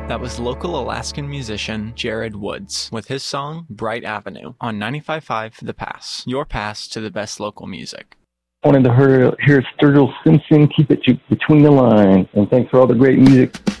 That was local Alaskan musician Jared Woods with his song Bright Avenue on 95.5 The Pass, your pass to the best local music. Wanted to hear Sturgill Simpson, Keep It Between the Lines, and thanks for all the great music.